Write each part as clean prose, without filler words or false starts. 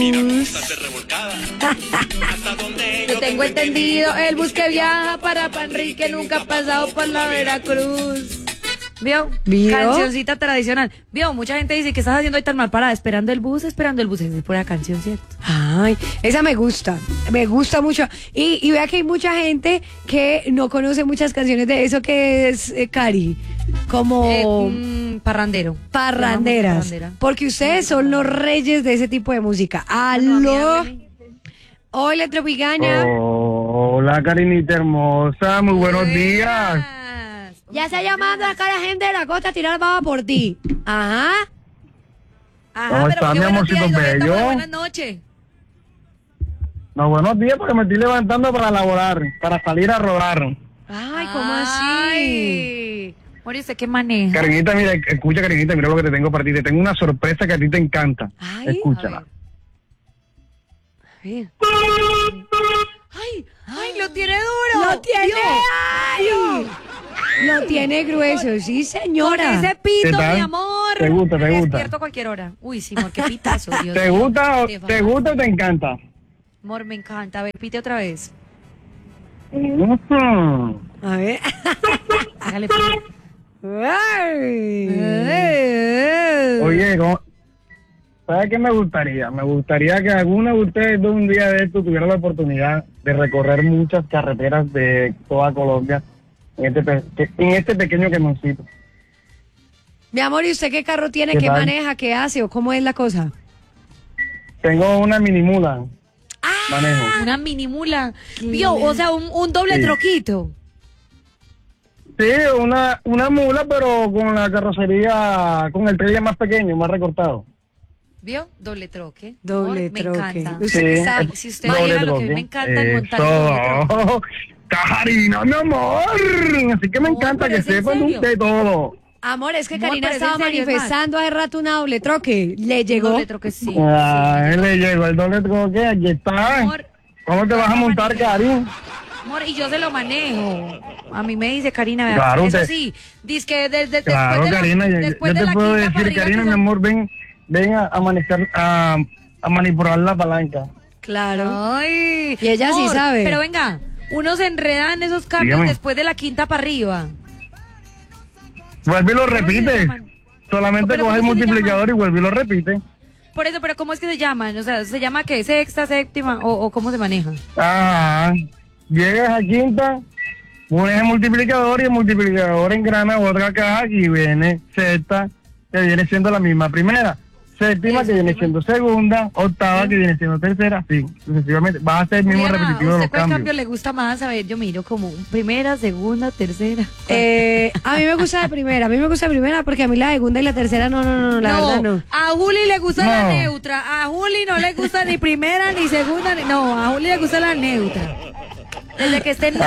Yo tengo entendido, el bus que viaja para Panrique nunca ha pasado por la Veracruz. ¿Vio? Cancioncita tradicional. ¿Vio? Mucha gente dice que estás haciendo ahí tan mal parada, esperando el bus. Esa es pura canción, ¿cierto? Ay, esa me gusta mucho. Y vea que hay mucha gente que no conoce muchas canciones de eso que es, Cari, como parranderas. Parrandera. Porque ustedes son los reyes de ese tipo de música. ¡Aló! Hola, Tropicaña. Hola, Karinita hermosa, muy buenos días. Ya está llamando acá la gente de la costa a tirar baba por ti. Ajá. ¿Cómo está, mi amorcito bello? Buenas noches. No, buenos días porque me estoy levantando para laborar, para salir a rodar. Ay, ¿cómo así? Mori, ¿usted qué maneja? Karinita, mira, escucha, Karinita, mira lo que te tengo para ti. Te tengo una sorpresa que a ti te encanta. Ay, escúchala. A ver. ¡Ay, lo tiene duro! ¡Lo tiene! ¡Ay! Lo tiene grueso, sí, señora. Con ese pito, ¿Qué tal? mi amor. ¿Te gusta? Me despierto a cualquier hora. Uy, sí, amor, qué pitazo, Dios ¿Te mío. gusta o te encanta? Amor, me encanta. A ver, pite otra vez. A ver. Hágale, pite. Oye, ¿sabes qué me gustaría? Me gustaría que alguno de ustedes de un día de esto tuviera la oportunidad de recorrer muchas carreteras de toda Colombia en este pequeño camioncito. Mi amor, ¿y usted qué carro tiene? ¿Qué ¿Qué tal? maneja? ¿Qué hace? ¿O cómo es la cosa? Tengo una mini mula. Manejo. Una mini mula. Vio, o sea, un doble Sí. troquito. Sí, una mula, pero con la carrocería, con el trailer más pequeño, más recortado. ¿Vio? Doble troque. Doble Amor, troque. Me encanta. Usted Sí, sabe, Si usted doble maneja lo que a mí troque. me encanta es montar el doble troque. Cajarina, mi amor. Así que me No, encanta pero que es en sepan serio. de todo. amor, es que Amor, Karina pero es estaba en serio, es manifestando hace rato una doble troque. Le llegó. Doble troque, sí. Él le llegó el doble troque, aquí está. Amor, ¿Cómo te vas a montar, Karin? amor, y yo se lo manejo. A mí me dice Karina, vea, Claro, eso te- sí, dice que desde Claro, después de Karina, la, yo después de te la puedo quinta decir, para arriba Karina, que mi se- amor, ven a manejar, a manipular la palanca. Claro. Ay, Y ella sí sabe. Pero venga, uno se enreda en esos cambios Dígame. después de la quinta para arriba. Vuelve y lo ¿Cómo es que se repite. llaman? Solamente Pero coge el ¿cómo se multiplicador y vuelve y lo repite. Por eso, pero ¿cómo es que se llaman? O sea, ¿se llama qué? ¿Sexta, séptima o cómo se maneja? Ajá. Llegas a quinta, pones el multiplicador y el multiplicador engrana otra caja y viene sexta, que viene siendo la misma primera. Séptima, que viene siendo segunda. Octava, que viene siendo tercera. Así, sucesivamente. Vas a hacer el mismo Juliana, repetitivo de ¿usted los cuál cambio cambios. le gusta más? A ver, yo miro como primera, segunda, tercera. A mí me gusta la primera. A mí me gusta la primera porque a mí la segunda y la tercera no, la verdad no. A Juli le gusta la No. neutra. A Juli no le gusta ni primera, ni segunda, ni... No, a Juli le gusta la neutra. Desde que esté en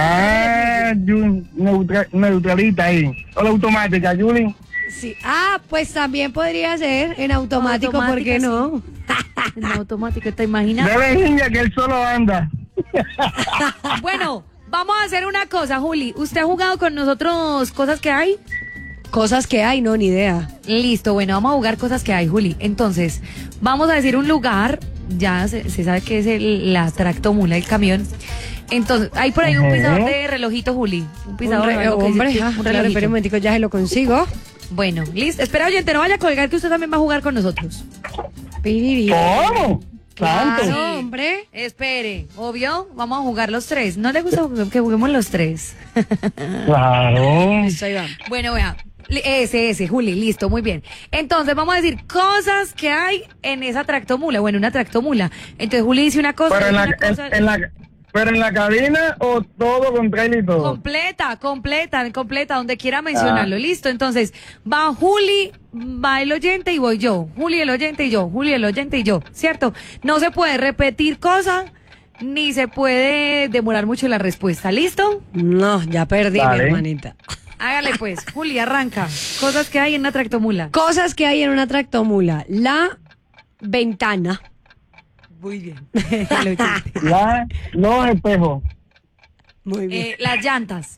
Neutralita ahí. O la automática, Julie. Sí. Ah, pues también podría ser en automático, ¿por qué Automática, no? en automático, ¿te imaginas? Debe niña que él solo anda. Bueno, vamos a hacer una cosa, Juli. ¿Usted ha jugado con nosotros cosas que hay? Cosas que hay, no, ni idea. Listo, bueno, vamos a jugar cosas que hay, Juli. Entonces, vamos a decir un lugar, ya se sabe que es la tractomula, el camión. Entonces, hay por ahí un Ujú. pisador de relojito, Juli. Un pisador de reloj, Hombre, un claro, relojito. espera un momentico, ya se lo consigo. Bueno, listo. Espera, oyente, no vaya a colgar que usted también va a jugar con nosotros. Piriri. ¿Cómo? ¿Tanto? Claro, hombre. Espere, obvio, vamos a jugar los tres. ¿No le gusta que juguemos los tres? Claro. Listo, ahí va. Bueno, vea. Ese, Juli, listo, muy bien. Entonces, vamos a decir cosas que hay en esa tractomula, o en una tractomula. Entonces, Juli dice una cosa. Pero dice una cosa- pero en la cabina o todo con trailer y todo. completa, donde quiera mencionarlo. Listo, entonces, va Juli, va el oyente y voy yo. Juli, el oyente y yo. Juli, el oyente y yo. ¿Cierto? No se puede repetir cosa, ni se puede demorar mucho la respuesta. ¿Listo? No, ya perdí, mi Dale. hermanita. Hágale pues. Juli, arranca. Cosas que hay en una tractomula. Cosas que hay en una tractomula. La ventana. Muy bien. El oyente. Los espejos. Muy bien. Las llantas.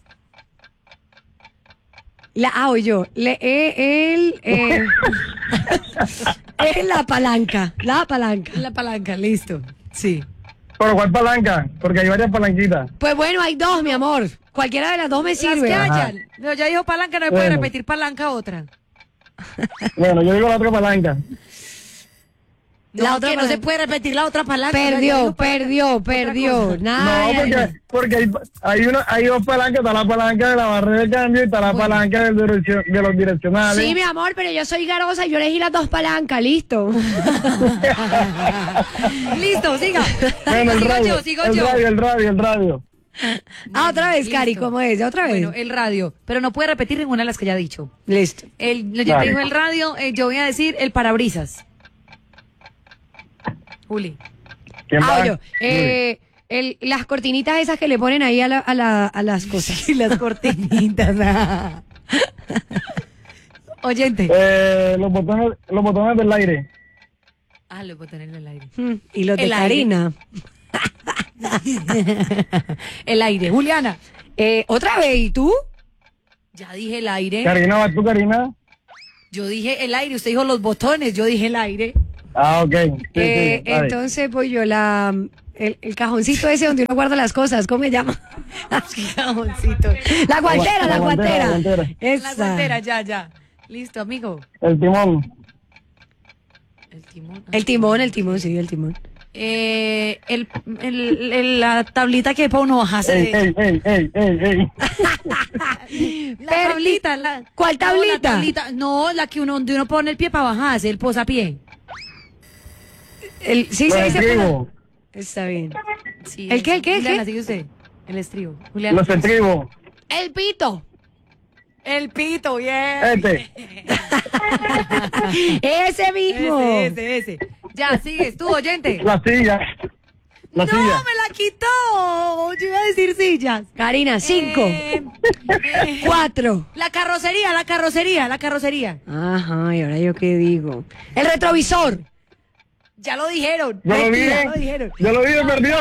O yo. Es la palanca, la palanca. La palanca, listo. Sí. ¿Pero cuál palanca? Porque hay varias palanquitas. Pues bueno, hay dos, mi amor. Cualquiera de las dos me Las sirve. que Ajá. hayan. Pero ya dijo palanca, no me puede Bueno. repetir palanca otra. Bueno, yo digo la otra palanca. La otra otra no se palanca. puede repetir la otra palanca. Ya dijo Perdió, palanca. perdió. Otra cosa. Nada. No, porque hay dos palancas. Está la palanca de la barra de cambio y está la palanca de los direccionales. Sí, mi amor, pero yo soy garosa y yo elegí las dos palancas, listo. Listo, siga. Bueno, el Sigo radio, yo, sigo el yo. radio. Ah, otra vez, Listo. Cari, ¿cómo es? ¿Otra vez? Bueno, el radio. Pero no puede repetir ninguna de las que ya ha dicho. Listo. Ya te Vale. dijo el radio, yo voy a decir el parabrisas. Juli. ¿Quién va? Yo. Las cortinitas esas que le ponen ahí a las cosas. Y las cortinitas. Oyente. Los botones del aire. Ah, lo puedo tener en el aire. Y los de El aire. Karina. El aire. Juliana. Otra vez, ¿y tú? Ya dije el aire. Karina, ¿vas tú, Karina? Yo dije el aire. Usted dijo los botones. Yo dije el aire. Ah, ok. Sí, dale. Entonces, pues yo el cajoncito ese donde uno guarda las cosas, ¿cómo se llama? Cajoncito. La guantera, la La guantera, la guantera. guantera. Esa. La guantera, ya. Listo, amigo. El timón. El timón. El timón, sí, el timón. La tablita que para uno bajarse. Ey. La tablita. ¿Cuál No, la tablita? No, la que donde uno pone el pie para bajarse, el posapié. Sí, Los se dice. estribos. Está bien. Sí, ¿El qué, el qué, el Juliana, qué? sigue usted. El estribo. Juliana. Los estribos. El pito. El pito, bien. Ese mismo. Ese. Ya, sigues tú, oyente. La silla. La No, silla. me la quitó. Yo iba a decir sillas. Karina, 5, Eh, 4. la carrocería. Ajá, y ahora yo qué digo. El retrovisor. Ya lo dijeron. Yo lo vi. Ya lo dijeron. Yo lo vi, me perdió.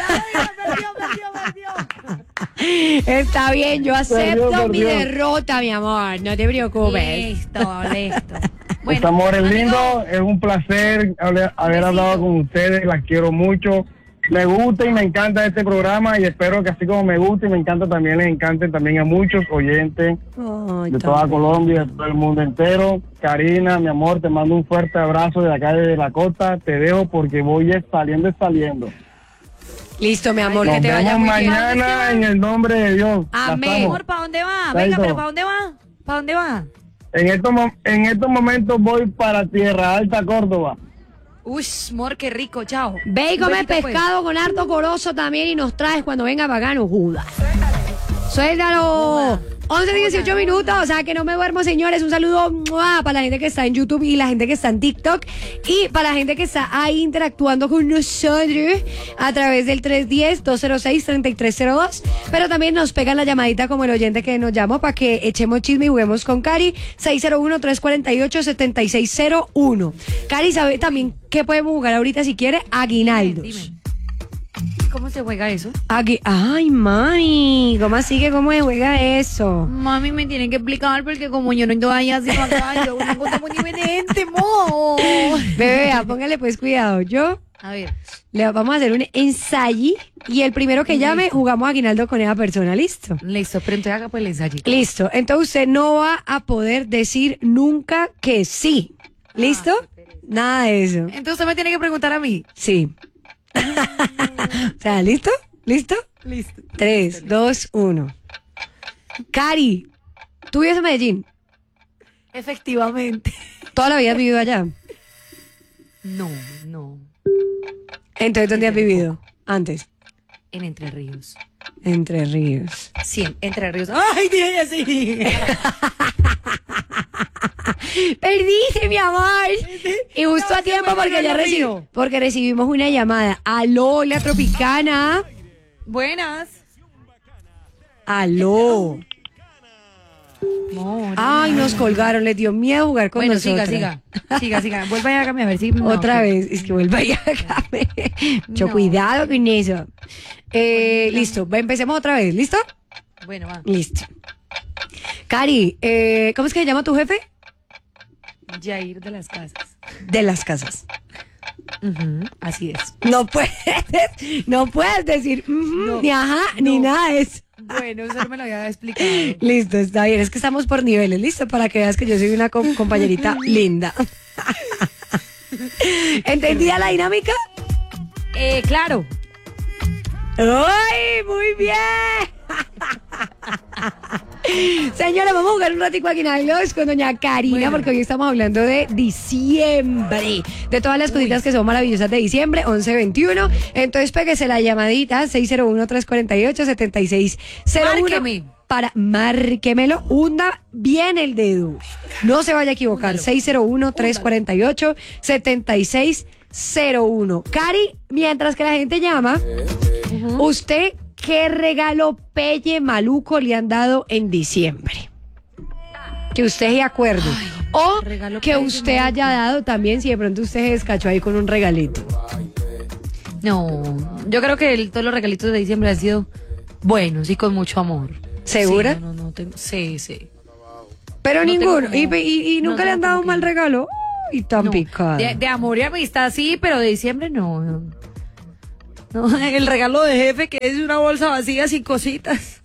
Perdió. Está bien, yo acepto Perdió. mi derrota, mi amor. No te preocupes. Listo. Pues, amores amigo, lindos, es un placer haber hablado con ustedes, las quiero mucho. Me gusta y me encanta este programa y espero que así como me gusta y me encanta también les encante también a muchos oyentes Ay, de toda Colombia, de todo el mundo entero. Karina, mi amor, te mando un fuerte abrazo de acá de la costa. Te dejo porque voy saliendo. Listo, mi amor, que Nos te vaya vemos muy bien. mañana en el nombre de Dios. Las Amén. amo. amor, ¿para dónde va? Chaito. Venga, pero ¿para dónde va? ¿Para dónde va? En estos momentos voy para Tierra Alta, Córdoba. Uy, amor, qué rico, chao. Ve y Un come besito, pues. pescado con harto corozo también y nos traes cuando venga Pagano Judas. Suéltalo. 11:18 minutos, o sea que no me duermo, señores. Un saludo ¡mua! Para la gente que está en YouTube y la gente que está en TikTok y para la gente que está ahí interactuando con nosotros a través del 310-206-3302. Pero también nos pegan la llamadita como el oyente que nos llamó para que echemos chisme y juguemos con Cari. 601-348-7601. Cari, ¿sabe también qué podemos jugar ahorita si quiere? Aguinaldos. Dime. ¿Cómo se juega eso? Ay, mami, ¿cómo así que cómo se juega eso? Mami, me tienen que explicar porque como yo no estoy allá haciendo acá, yo una cosa muy diferente, mo. Bebé, póngale pues cuidado. Yo A ver, le vamos a hacer un ensayo y el primero que llame jugamos aguinaldo con esa persona, ¿listo? listo, pero entonces haga pues el ensayo. Listo, entonces usted no va a poder decir nunca que sí. ¿Listo? Nada de eso. Entonces usted me tiene que preguntar a mí. Sí. O sea, ¿listo? ¿Listo? Listo. 3, 2, 1. Cari, ¿tú vives en Medellín? Efectivamente. ¿Toda la vida has vivido allá? No. Entonces, ¿dónde has vivido? Antes. En Entre Ríos. Entre Ríos. Sí, Entre Ríos. ¡Ay, dije así! Perdiste, mi amor. Y justo a tiempo porque ya porque recibimos una llamada. Aló, la Tropicana. Buenas. Aló. Amor. Ay, nos colgaron, les dio miedo jugar con Bueno, nosotros. siga. Vuelva y hágame a ver si... Otra vez, es que vuelva y hágame. Mucho No. cuidado con eso. Listo, empecemos otra vez, ¿listo? Bueno, va. Listo. Cari, ¿cómo es que se llama tu jefe? Jair de las Casas. De las casas. Así es. No puedes decir No, ni ajá, no. ni nada de eso. Bueno, eso no me lo había explicado. Listo, está bien. Es que estamos por niveles, listo, para que veas que yo soy una compañerita linda. ¿Entendida la dinámica? Claro. ¡Ay, muy bien! Señora, vamos a jugar un ratico aquí en Ailos con doña Karina, Bueno. porque hoy estamos hablando de diciembre, de todas las cositas que son maravillosas de diciembre, 11-21. Entonces péguese la llamadita, 601-348-7601. Márqueme. Márquemelo, hunda bien el dedo. No se vaya a equivocar, 601-348-7601. Cari, mientras que la gente llama, ¿usted qué regalo pelle maluco le han dado en diciembre? Que usted se acuerde. O regalo que pelle usted maluco. haya dado también, si de pronto usted se descachó ahí con un regalito. No, yo creo que todos los regalitos de diciembre han sido buenos y con mucho amor. ¿Segura? Sí, no, sí, sí. Pero No ninguno. tengo como- Y no nunca le han tengo dado como un mal que- regalo. Y tan No, picada. de amor y amistad sí, pero de diciembre no. No, el regalo de jefe que es una bolsa vacía sin cositas.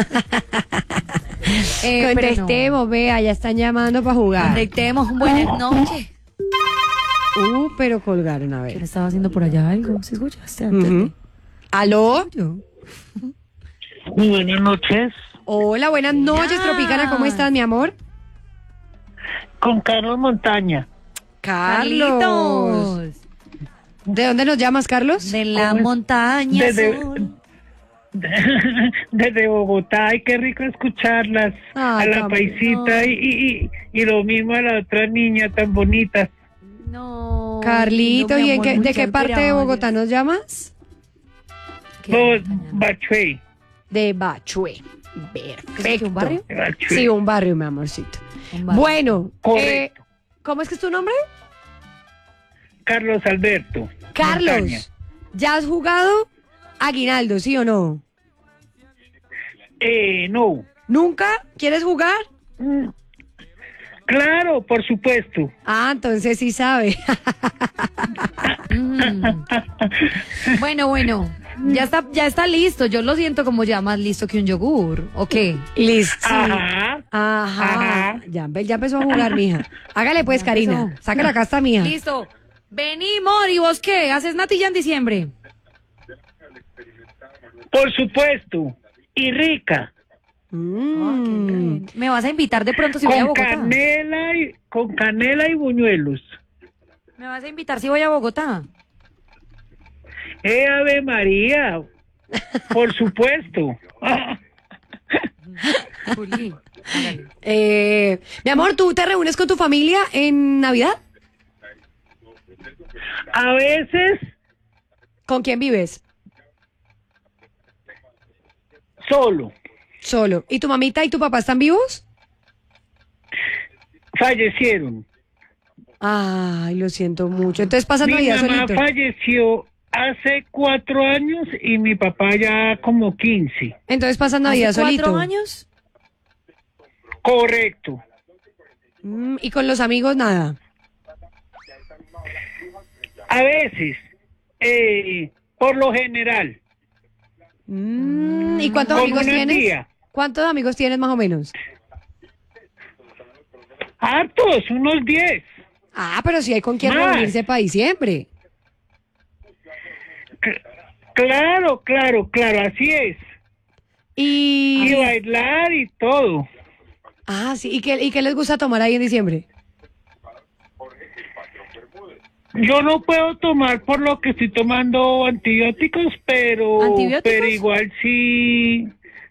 Pero Contestemos, vea, ya están llamando para no. jugar. Conectemos, buenas noches. Pero colgaron, a ¿Quién ver. estaba haciendo por allá algo? ¿Se escuchaste antes? Ujú. ¿Aló? Yo. Muy buenas noches. Hola, buenas noches, Tropicana. ¿Cómo estás, mi amor? Con Carlos Montaña. Carlos. Carlitos, ¿De dónde nos llamas, Carlos? de la montaña Desde- azul. Desde Bogotá, ay, qué rico escucharlas. Ay, a la tan paisita y lo mismo a la otra niña tan bonita. No. Carlito, no, mi ¿y amor, de qué muchas parte de gracias. Bogotá nos llamas? ¿Qué? Bachuey. De Bachué. ¿Es Perfecto. un barrio? Bachuey. Sí, un barrio, mi amorcito. Un barrio. Bueno, Correcto. ¿cómo es que es tu nombre? Carlos Alberto. Carlos, Montaña. ¿ya has jugado Aguinaldo, sí o no? No. ¿Nunca? ¿Quieres jugar? Mm. Claro, por supuesto. Ah, entonces sí sabe. Bueno. Ya está listo. Yo lo siento como ya más listo que un yogur. ¿O qué? Listo. Sí. Ajá. Ajá. Ajá. Ya empezó a jugar, mija. Hágale pues, Karina. empezó. Saca la casta, mija. Listo. Vení, Mor, ¿y vos qué? ¿Haces natilla en diciembre? Por supuesto. Y rica. ¿Me vas a invitar de pronto si voy a Con Bogotá? canela y buñuelos. ¿Me vas a invitar si voy a Bogotá? Ave María. Por supuesto. Juli, hágale. Mi amor, ¿tú te reúnes con tu familia en Navidad? A veces ¿Con quién vives? solo. Solo. ¿Y tu mamita y tu papá están vivos? Fallecieron. Ay, lo siento mucho. Entonces pasas Mi Navidad mamá solito. falleció hace 4 años y mi papá ya como 15. Entonces pasas Navidad ¿Hace solito. 4 años? Correcto. Y con los amigos nada. A veces, por lo general, ¿Y cuántos como amigos una tienes? tía. ¿Cuántos amigos tienes más o menos? Hartos, unos 10. Ah, pero si hay con quién Más. reunirse para diciembre. Claro, así es. Y Y... bailar y todo. Ah, sí. ¿Y qué les gusta tomar ahí en diciembre? Yo no puedo tomar por lo que estoy tomando antibióticos, pero ¿Antibióticos? igual sí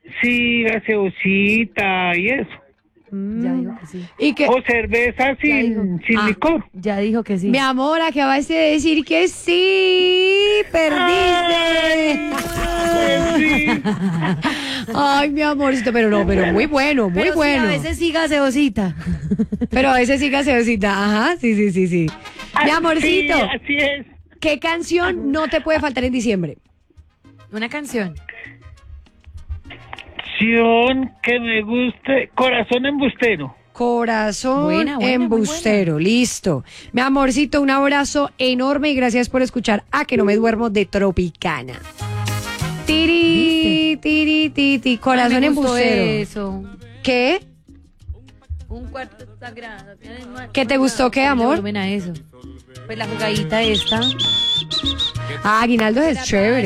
gaseosita y eso. Ya dijo que sí. ¿Y qué? O cerveza sin Ah. licor. Ya dijo que sí. Mi amor, acabas de decir que sí. Perdiste. Pues sí. Ay, mi amorcito, pero muy bueno, muy Pero sí, bueno. a veces sí gaseosita. Pero a veces sí gaseosita. Ajá, sí. Mi amorcito, Sí, así es. ¿qué canción no te puede faltar en diciembre? Una canción. Canción que me guste, Corazón Embustero. Corazón Buena, muy embustero, listo. Mi amorcito, un abrazo enorme y gracias por escuchar A Que No Me Duermo de Tropicana. Tiri, tiri, tiri, corazón Ay, me gustó embustero. eso. ¿Qué? Un cuarto sagrado. ¿Qué te gustó, qué, amor? Volumen a eso. Pues la jugadita esta. Ah, Aguinaldo es chévere.